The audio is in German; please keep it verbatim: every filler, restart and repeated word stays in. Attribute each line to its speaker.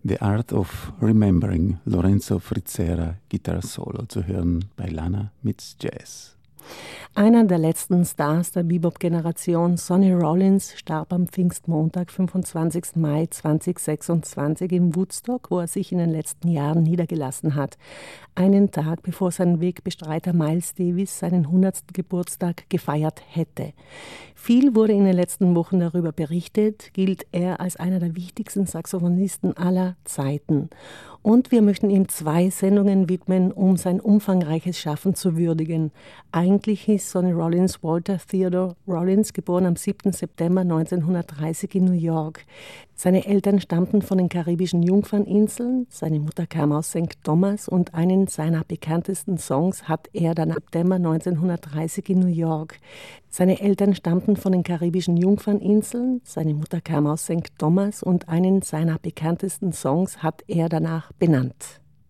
Speaker 1: The Art of Remembering, Lorenzo Frizzera, Gitarre Solo, zu hören bei Lana Meets Jazz.
Speaker 2: Einer der letzten Stars der Bebop-Generation, Sonny Rollins, starb am Pfingstmontag, fünfundzwanzigsten Mai zweitausendsechsundzwanzig in Woodstock, wo er sich in den letzten Jahren niedergelassen hat. Einen Tag bevor sein Wegbestreiter Miles Davis seinen hundertsten Geburtstag gefeiert hätte. Viel wurde in den letzten Wochen darüber berichtet, gilt er als einer der wichtigsten Saxophonisten aller Zeiten. Und wir möchten ihm zwei Sendungen widmen, um sein umfangreiches Schaffen zu würdigen. Eigentlich ist Sonny Rollins Walter Theodore Rollins, geboren am siebten September neunzehnhundertdreißig in New York. Seine Eltern stammten von den karibischen Jungferninseln, seine Mutter kam aus Sankt Thomas und einen seiner bekanntesten Songs hat er dann ab September neunzehnhundertdreißig in New York. Seine Eltern stammten von den karibischen Jungferninseln, seine Mutter kam aus Sankt Thomas und einen seiner bekanntesten Songs hat er danach benannt.